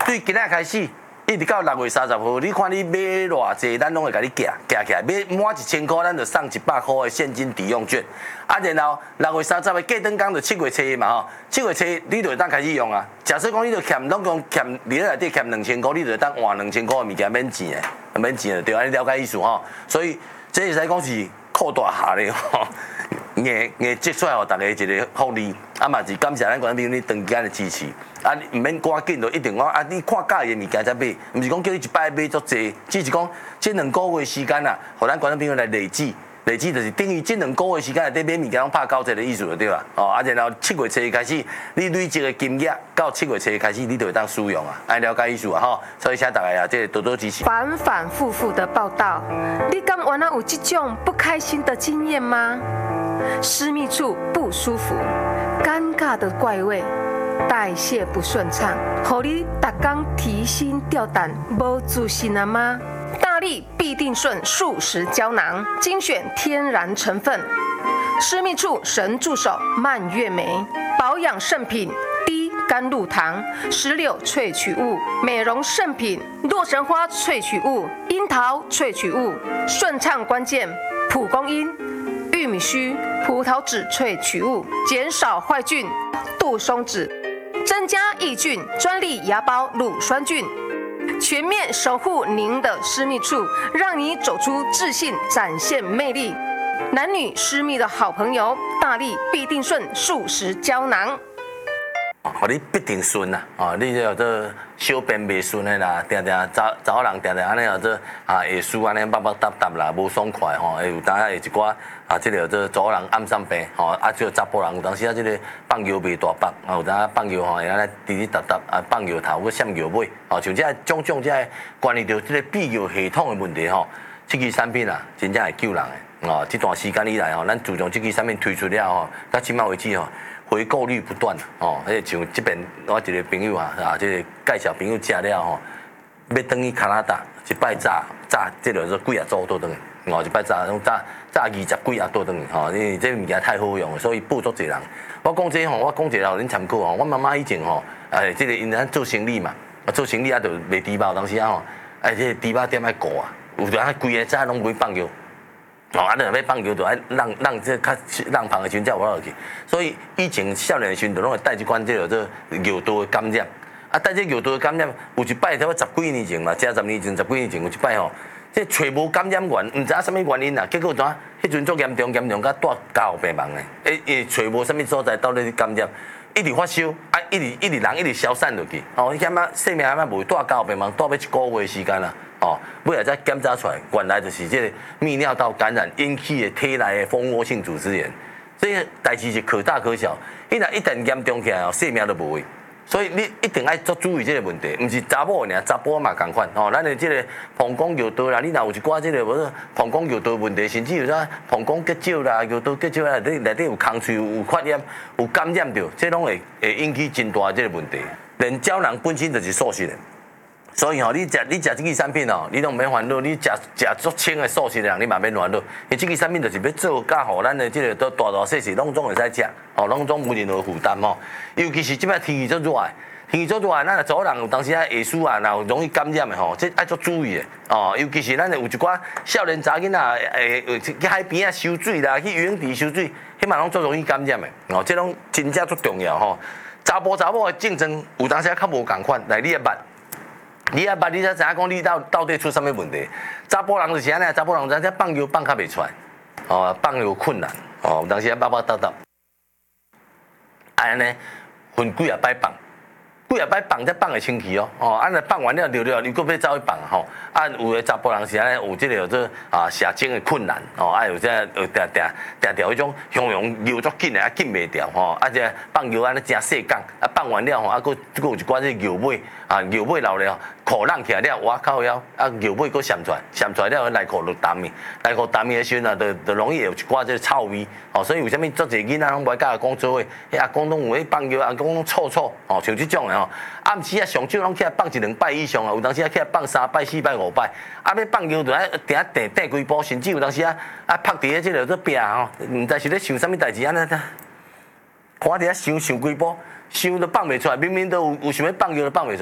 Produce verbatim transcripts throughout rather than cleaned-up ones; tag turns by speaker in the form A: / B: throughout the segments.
A: 对今仔开始。一直到六月三十號，你看你买偌济，咱拢会甲你寄寄起来。买满一千块，咱就送一百块的现金抵用券。啊，然后六月三十的过灯工就七月初一嘛吼，七月初一你就会当开始用啊。假设讲你就欠，拢讲欠，你咧内底欠两千块，你就会当换两千块的物件免钱的，免钱的对，安尼了解意思吼。所以这会使讲是扩大下咧吼。硬硬积出来，互大家一个福利，啊嘛是感谢咱观众朋友你长期的支持，啊唔免赶紧就一定讲啊你看介意的物件才买，唔是讲叫你一摆买足济，只是讲这两个月时间啊，互咱观众朋友来累积，累积就是等于这两个月时间内底买物件拢拍九折的意思就对啦，哦啊然后七月初开始，你累积的金额到七月初开始，你就会当使用啊，爱了解意思啊吼，所以请大家啊，这多多支持。
B: 反反复复的报道，你敢原来有这种不开心的经验吗？私密处不舒服，尴尬的怪味，代谢不顺畅，互你逐工提心吊胆，无自信啊吗？大力必定顺素食胶囊，精选天然成分，私密处神助手蔓越莓，保养圣品低甘露糖，石榴萃取物，美容圣品洛神花萃取物，樱桃萃取物，顺畅关键蒲公英。玉米须、葡萄籽萃取物，减少坏菌；杜松子，增加抑菌；专利芽孢乳酸菌，全面守护您的私密处，让你走出自信，展现魅力。男女私密的好朋友，大力必定顺素食胶囊。
A: 互你必定顺啦，哦，你叫做小便袂顺的啦，定定查查某人定定安尼叫做啊下输安尼叭叭嗒嗒啦，无爽快吼，会有当下会一寡啊，即个叫做查某人暗散病吼，啊，即个查甫人有当时啊，即个放尿袂大腹，啊，有当下放尿吼，会安尼滴滴答答啊，放尿头佮闪尿尾，哦，像这种种这关于到即个泌尿系统的问题吼，这支产品啊，真正会救人的，哦，这段时间以来吼，咱自从这支产品推出了吼，到今麦为止吼。回购率不断哦，而且像这边我一个朋友啊，啊，这个介绍朋友食了吼，要等去加拿大一摆炸炸，这个做几啊组倒转去，哦，一摆炸拢炸炸二十几啊倒转去，吼，因为这物件太好用了，所以补足侪人。我讲这吼，我讲一个互恁参考吼，我妈妈以前吼，哎，这个因咱做生意嘛，做生意啊，就卖猪肉，当时啊吼，哎，这猪肉店爱顾啊，有阵啊规个早拢袂放尿。哦，啊，你若要放球，就爱让让这较让旁的时阵才有落去。所以以前少年的时阵，拢会带一款这个做尿道的感染。啊，带这尿道的感染，有一摆，差不多十几年前嘛，正十年前、十几年前有一摆吼，这找无感染源，唔知影什么原因啊。结果怎啊？迄阵足严重，严重甲带家户病亡的。诶诶，找无什么所在到底感染，一直发烧，啊，一直一直人一直消散落去。哦，你看啊，性命啊，无带家户病亡，带要一个月时间啦。哦，尾来再检查出来，原来就是这个泌尿道感染引起的体内的蜂窝性组织炎，这个代志是可大可小。你若一旦严重起来哦，性命都无去。所以你一定要做注意这个问题，唔是查某尔，查甫嘛共款。哦，咱的这个膀胱尿道啦，你若有一寡这个无说膀胱尿道问题，甚至有啥膀胱结石啦、尿道结石啦，内内底有空喙、有发炎、有感染到，这拢会会引起真大这个问题。连胶囊本身就是素食的。所以吼，你食你食这支产品哦，你拢免烦恼。你食食足清的素食的人，你嘛免烦恼。因这支产品就是要做甲互咱的这个都大大小小拢总会使食，哦，拢总无任何负担吼。尤其是即摆天气足热的，天气足热的，咱若做人有当时啊下暑啊，若有容易感染的吼，这爱足注意的哦。尤其是咱有一寡少年查囡仔，诶，去海边啊游水啦，去游泳池游水，迄嘛拢足容易感染的哦。这拢真正足重要吼。查甫查某的竞争有当时啊较无共款，来你的捌。你也捌，你才知影讲你到到底出啥物问题？查甫人就是安尼，查甫人咱放尿放较袂出来，哦，放尿困难，哦，有当时啊巴巴嗒嗒，安尼分几啊摆放，几啊摆放才放会清气哦，哦，安尼放完了尿了，你搁要走去放吼，啊，有诶查甫人是安尼有即个做啊射精的困难，哦，啊有这有定定定调迄种向向尿足紧诶，啊紧袂掉吼，啊这放尿安尼真细工，啊放完了吼，啊搁搁有一寡这尿尾。啊，尿尾流了，裤冷起来了，哇靠腰，啊尿尾搁闪出来，闪出来了内裤就淡去，内裤淡去的时阵啊，就就容易有一寡这臭味，哦，所以为什么足侪囡仔拢无甲阿公做伙，迄阿公拢有迄放尿，阿公拢臭臭，哦，像这种的吼，暗时啊上少拢起来放一两摆以上啊，有当时啊起来放三摆、四摆、五摆，啊要放尿就爱定定定几步，甚至有当时啊啊拍伫个这个做壁吼，毋知是咧想啥物代志安尼，看伫遐想想几步。想都放袂出来，明明都有有想要放尿都放袂出来，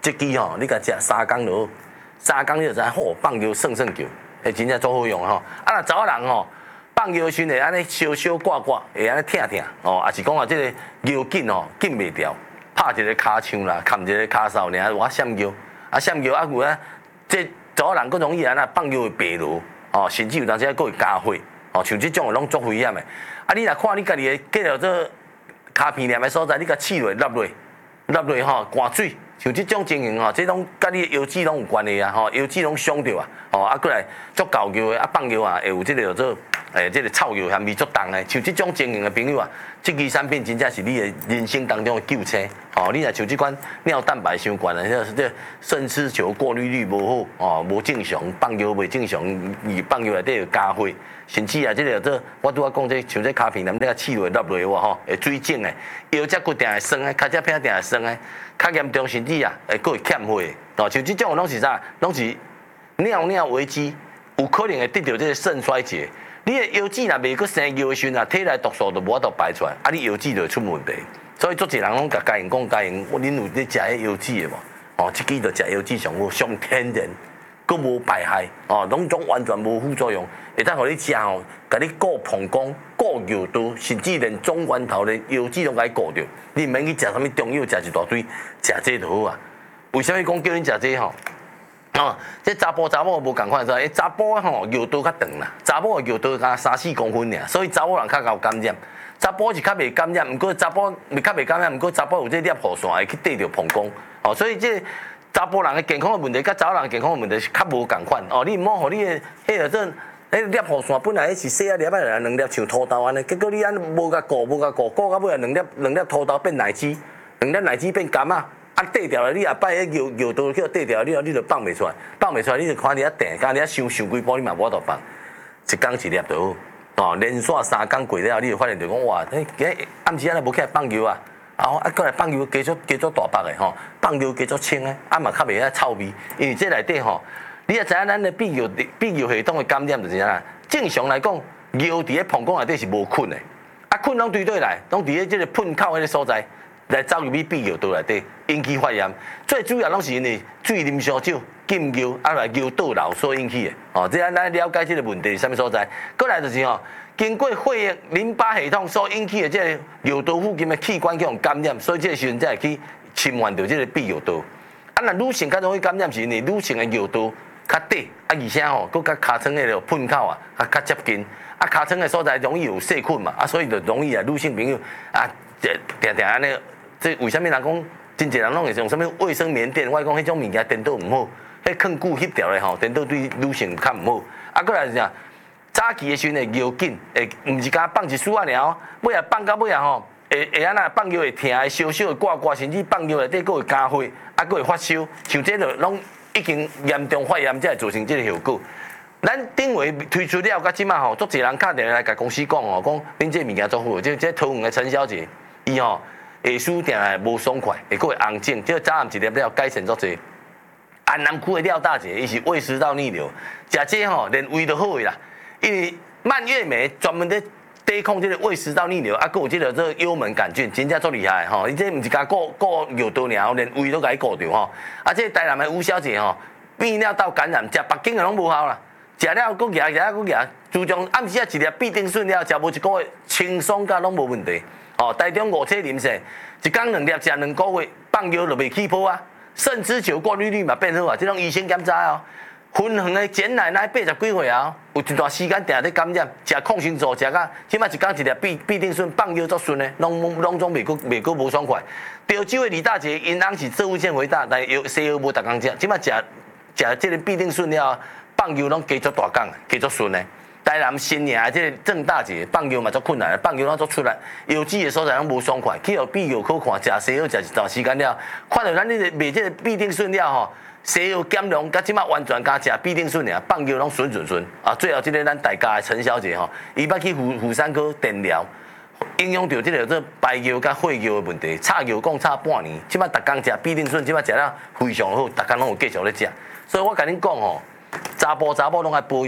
A: 这支吼，你甲食三工就好，三工你就知影吼放球算算球，诶真正足好用吼。啊，若查某人吼放球时会安尼小小挂挂，会安尼疼疼哦，也是讲啊，这个球紧吼紧袂掉，拍一个骹枪啦，砍一个骹哨尔，我闪球，啊闪球啊有啊，这查某人更容易安那放球会白落，哦，甚至有当时还佫会加血，哦，像这种拢足危险的。啊，你若看你家己的计着这骹片念的所在，你甲刺落落落，落落吼灌水。像这种情形吼，这拢甲你腰子拢有关系啊，吼，腰子拢伤着啊，吼，啊，过来足高球的，啊，放球啊，会有这个叫做诶，这个臭球嫌味足重的。像这种情形的朋友啊，这支产品真正是你的人生当中的救星，吼，你若像这款尿蛋白伤悬的，这这肾丝球过滤率无好，哦，无正常，放球袂正常，而放球内底有加血，甚至啊，这个叫做我拄仔讲这像这卡片，咱这个刺落落落哇吼，会水肿的，腰脊骨定会酸的，脚趾片定会酸的。较严重甚至啊，会佫会欠血，哦，像这种拢是啥？拢是尿尿危机，有可能会得到这个肾衰竭。你的腰子若未佫生腰的时阵啊，体内毒素就无法度排出来，啊，你腰子就会出问题。所以足侪人拢甲家人讲，家人，我恁有咧食迄腰子的无？哦，即支就食腰子上好，上天然，佫无败害，哦，拢种完全无副作用，会当互你食吼，甲你顾膀胱、顾腰肚，甚至连中源头的腰子拢甲你顾着。你唔免去食啥物中药，食一大堆，食这就好啊。为什么讲叫恁食这吼？哦，这查甫查某无共款，说，诶，查甫吼腰肚较长啦，查某的腰肚才三四公分尔，所以查某人较高感染。查甫是较袂感染，毋过查甫袂较袂感染，毋过查甫有这尿雨线会去缀着膀胱。哦，所以这查甫人的健康的问题，甲查某人的健康的问题是较无共款。哦，你毋好互你的迄个这。迄粒雨线本来是细啊粒啊，两粒像土豆安尼，结果你安无甲顾，无甲顾，顾到尾啊两粒两粒土豆变奶汁，两粒奶汁变甘啊，啊缀掉了，你啊摆迄摇摇刀去缀掉，你你就放袂出来，放袂出来，你就看你啊定，甲你啊想想几步，你嘛无法度放，一工一粒就好，哦，连续三工过了，你就发现就讲哇，迄今暗时安尼无起来放球啊，啊啊过来放球加足加足大白的吼，放球加足清的，啊嘛较袂遐臭味，因为这内底吼。你也知影咱的泌尿泌尿系统的感染就是啥？正常来讲，尿伫咧膀胱内底是无菌的，啊菌拢对对来，拢伫咧即个喷口迄个所在来走入去泌尿道内底，引起发炎。最主要拢是因为水啉伤少、禁尿啊来尿倒流所引起的。哦，这咱咱了解这个问题是啥物所在？过来就是吼，经过血液淋巴系统所引起的这个尿道附近的器官去互感染，所以这个时阵才会去侵犯到这个泌尿道。啊，那女性较容易感染是因为女性的尿道。较短，啊，而且吼，佮甲尻川迄个喷口啊，啊较接近，啊尻川的所在容易有细菌嘛，啊所以就容易啊，女性朋友啊，定定安尼，这为什么人讲，真侪人拢会用什么卫生棉垫？我讲迄种物件颠倒唔好，迄坑久翕掉咧吼，颠倒对女性较唔好。啊，过来是啥？早期的时阵会尿紧，会毋是甲放一丝啊尔，尾啊放到尾啊吼，会会安那放尿会疼，会小小的挂挂，甚至放尿内底佫会加血，啊佫会发烧，像这个拢。已经严重发炎，才会造成这个效果。咱顶回推出了，到即马吼，足侪人敲电话来甲公司讲吼，讲恁这物件足好，即即桃园的陈小姐，伊吼下输定来无爽快，会佫会红肿，即早暗一粒了改善足侪。安南区的廖大姐，伊是胃食道逆流，食这吼连胃都好个啦，因为蔓越莓专门咧抵抗这个胃食道逆流，啊，佫有这个这幽门杆菌，真正足厉害吼！伊这毋是甲顾顾尿道尔，连胃都甲伊顾着吼。啊，这台南的吴小姐吼，泌尿道感染，食北京的拢无效啦，食了佫牙，食了佫牙，自从暗时啊一粒必定顺了，食无一个月，轻松甲拢无问题。哦，台中五车啉水，一工两粒食两个月，放尿就袂起泡啊，肾丝球过滤率嘛变好啊，这种医生检查哦。均衡的简奶奶八十几岁啊，有一段时间定咧感染，食抗生素食到，即摆一工一粒必必定顺，放药足顺的，拢拢总袂过袂过无爽快。潮州的李大姐因翁是做物件回答，但药西药无逐工食，即摆食食即个必定顺了，放药拢加足大工，加足顺的。台南新营即个郑大姐放药嘛足困难，放药拢足出来，药剂的所在拢无爽快，去互必药科看，食西药食一段时间了，看到咱这个卖即个必定顺了吼。西药减量，甲即马完全加食必定顺尔，放药拢顺顺顺啊！最后即个咱大家的陈小姐吼，伊捌去妇妇产科电疗，影响到即个做排尿甲血尿的问题，插药讲插半年，即马逐工食必定顺，即马食了非常好，逐工拢有继续咧食。所以我甲恁讲吼，查甫查某拢爱保养，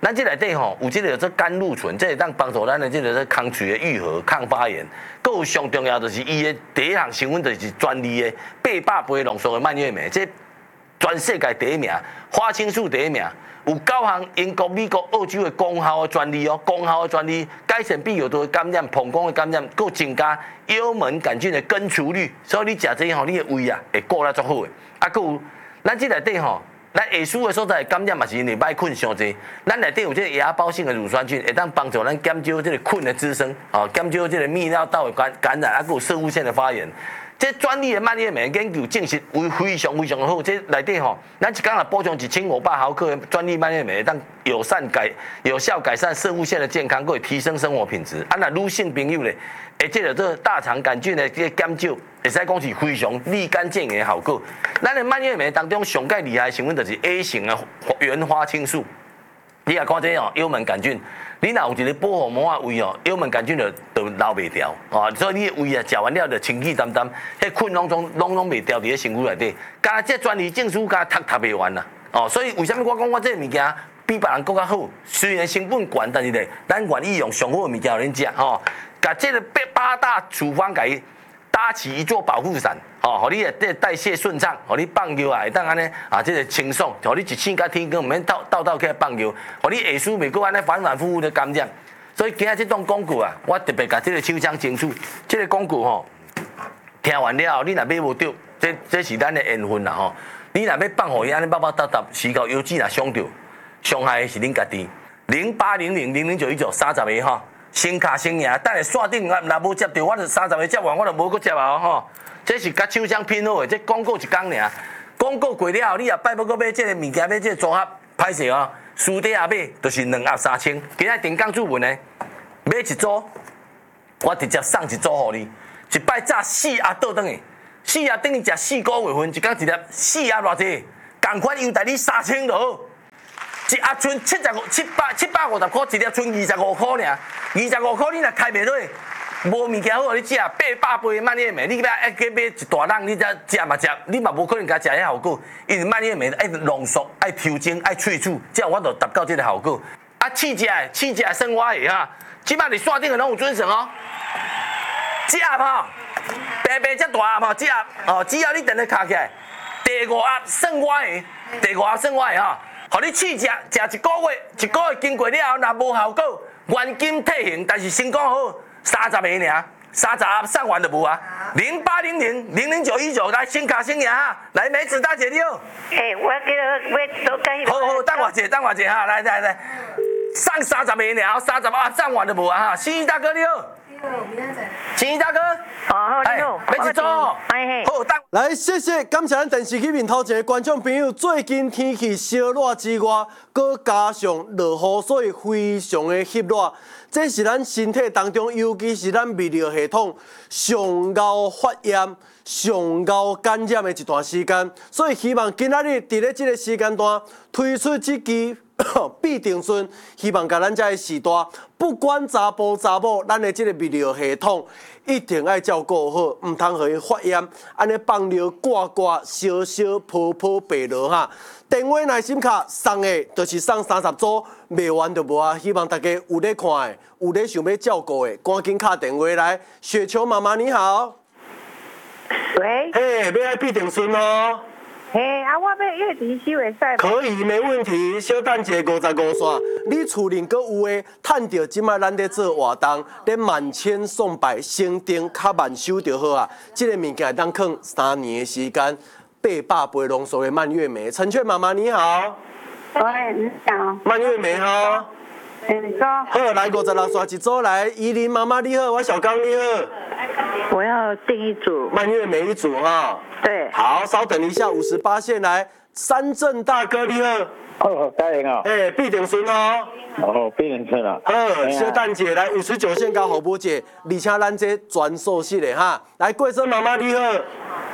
A: 咱这内底吼有这个做甘露醇，这会当帮助咱的这个做空喙的愈合、抗发炎。佫有上重要就是伊的第一项成分就是专利的八百倍浓缩的蔓越莓，这全世界第一名，花青素第一名。有九项英国、美国、澳洲的功效的专利哦，功效的专利改善鼻有毒的感染、膀胱的感染，佫增加幽门杆菌的根除率。所以你食这吼，你的胃啊会顾得足好的。啊，佫有咱这内底吼，咱下输的所在感染嘛是因为歹困伤济。咱内底有这个亚包性的乳酸菌，会当帮助咱减少这个困的滋生，哦，减少这个泌尿道的感感染，啊，佫有射物腺的发炎。这专利的蔓越莓研究证实为非常非常好。这内底吼，咱一天啊补充一千五百毫克的专利蔓越莓，当有善改有效改善射物腺的健康，佫会提升生活品质。啊，那女性朋友咧，而且这个大肠杆菌的这个减少，会使讲是非常立竿见影的效果。咱的蔓越莓当中上介厉害的成分就是 A 型的原花青素。你也看这哦，幽门杆菌，你若有一个保护膜啊胃哦，幽门杆菌就就留袂掉哦，所以你的胃啊食完了就清气淡淡，迄困拢总拢拢袂掉伫咧身躯内底。加这专利证书加读读袂完啦哦，所以为什么我讲我这个物件比别人更加好？虽然成本悬，但是咧，咱愿意用上好的物件互恁食吼，甲这个八八大处方甲伊搭起一座保护伞。哦，互你的这代谢顺畅，互你放尿啊，会当安尼啊，这个清爽，互你一醒甲天光，唔免倒倒倒起来放尿，互你下输袂过安尼反反复复的感染。所以今日这种广告啊，我特别甲这个手枪清楚，这个广告吼，听完了后，你若买无着，这这是咱的缘分啦吼。你若要放互伊安尼叭叭嗒嗒，时到邮寄若伤着，伤害的是恁家己。零八零零零零九一九三十个吼，先卡先赢，等下线顶啊，若无接到，我就三十个接完，我就无搁接啊吼。这是甲手枪拼好的，这广告一工尔，广告过了后，你也拜要搁买这个物件，买这个组合，歹势哦，输底下买就是两盒三千。今仔定岗注文呢，买一组，我直接送一组互你，一摆炸四盒倒转去，四盒等于食四个月份，一工一粒四盒偌济，同款优待你三千就好。一盒剩七十五七百七百五十块，一粒剩二十五块尔，二十五块你若开袂落。无物件好，你食八百倍的蔓越莓，你要爱去买一大桶，你才食嘛食，你嘛无可能甲食迄效果。因为蔓越莓爱浓缩、爱抽精、爱萃取，这样我就达到这个效果。啊，试食的，试食的算我的哈，即摆伫线顶的拢有准绳哦。这盒吼，白白遮大盒吼，这盒哦，只要你等下卡起来，第五盒算我的，第五盒算我的哈，互你试食，食一个月，一个月经过了后，若无效果，原金退还，但是先讲好。三十个尔，三十盒上完就无啊！零八零零零零九一九来先卡先赢哈！来梅子大姐你好。
C: 哎，我记得我都跟。
A: 好好，等我姐，等我姐哈！来来来，上三十个尔，三十盒上完就无啊哈！新一大哥你好。新一大哥。
C: 哦，你好。
A: 梅子做。
C: 哎嘿。
A: 好，等。
D: 来，谢谢，感谢咱电视机面头前的观众朋友。最近天气烧热之外，佮加上落雨水非常的湿热。这是咱身体当中，尤其是咱泌尿系统上高发炎、上高感染的一段时间，所以希望今仔日伫咧这个时间段推出这支必定顺，希望甲咱遮的时代，不管查甫查某，咱的这个泌尿系统一定要照顾好，唔通互伊发炎，安尼放尿挂挂、烧烧、泡泡白落哈。电话耐心卡送的，就是送三十组，卖完就无啊。希望大家有咧看的，有咧想要照顾的，赶紧打电话来。雪球妈妈你好，
C: 喂，
D: 嘿，要爱必定顺哦。
C: 嘿，啊，我要月底收会使？
D: 可以，没问题。小等者五十五线，你厝邻阁有诶，趁着即摆咱咧做活动，咧万千送百，先订较慢收就好啊。即、这个物件当放三年的时间。八百倍浓缩的蔓越莓，陈雀妈妈你好，
C: 喂，你好，
D: 蔓越莓哈，
C: 哎，你说，
D: 好，来五十六刷一组来，依林妈妈你好，我小刚你好，
C: 我要订一组
D: 蔓越莓一组哈，
C: 对，
D: 好，稍等一下，五十八线来，三正大哥你好，
E: 哦，家人啊，
D: 哎，必定顺哦，
E: 哦，必定顺啊，
D: 好，小蛋姐来五十九线加侯波姐，而且咱这专属式的哈，来桂珍妈妈你好。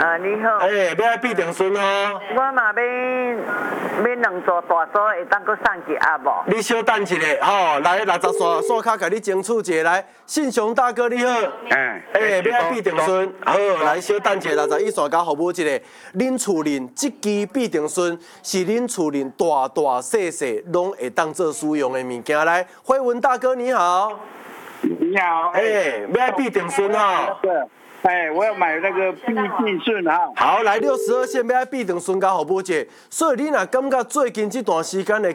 C: 啊，你好。
D: 哎，要爱必定顺哦。
C: 我嘛要要两座大组，会当搁送一盒无？
D: 你稍等一下，吼，来六十线线卡，给你争取一个来。信雄大哥你好，
E: 哎
D: 哎，要爱必定顺，好，来稍等一下，六十一线甲服务一个。恁厝邻这支必定顺是恁厝邻大大细细拢会当做使用的物件来。辉文大哥你好，
E: 你好，
D: 哎，要爱必定顺哈。
E: 哎，我要买那个必定顺哈。
D: 好，来六十二线要爱必定顺甲服务一个，所以你若感觉最近这段时间的